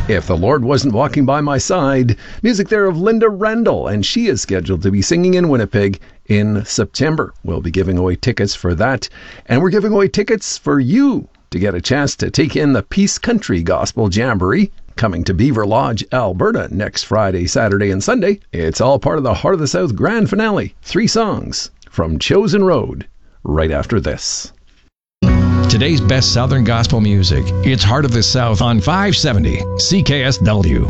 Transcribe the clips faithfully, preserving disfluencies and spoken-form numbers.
If the Lord Wasn't Walking by My Side. Music there of Linda Randall, and she is scheduled to be singing in Winnipeg in September. We'll be giving away tickets for that, and we're giving away tickets for you to get a chance to take in the Peace Country Gospel Jamboree coming to Beaver Lodge, Alberta next Friday, Saturday, and Sunday. It's all part of the Heart of the South Grand Finale. Three songs from Chosen Road right after this. Today's best Southern gospel music. It's Heart of the South on five seventy C K S W.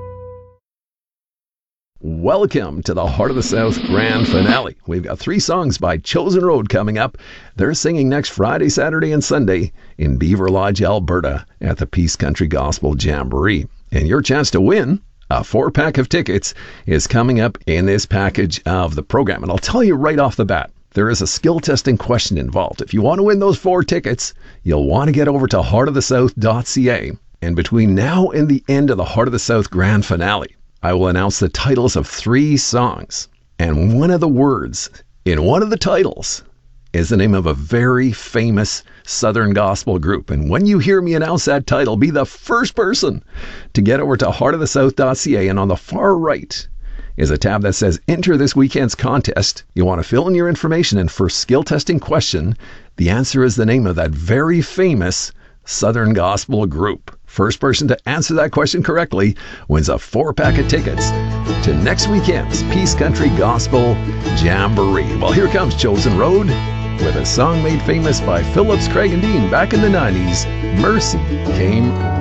Welcome to the Heart of the South Grand Finale. We've got three songs by Chosen Road coming up. They're singing next Friday, Saturday, and Sunday in Beaver Lodge, Alberta at the Peace Country Gospel Jamboree. And your chance to win a four-pack of tickets is coming up in this package of the program. And I'll tell you right off the bat, there is a skill testing question involved. If you want to win those four tickets, you'll want to get over to heart of the south dot c a. And between now and the end of the Heart of the South Grand Finale, I will announce the titles of three songs. And one of the words in one of the titles is the name of a very famous Southern gospel group. And when you hear me announce that title, be the first person to get over to heart of the south dot c a. And on the far right is a tab that says enter this weekend's contest. You want to fill in your information, and for skill testing question, the answer is the name of that very famous Southern gospel group. First person to answer that question correctly wins a four pack of tickets to next weekend's Peace Country Gospel Jamboree. Well, here comes Chosen Road with a song made famous by Phillips, Craig and Dean back in the nineties, Mercy Came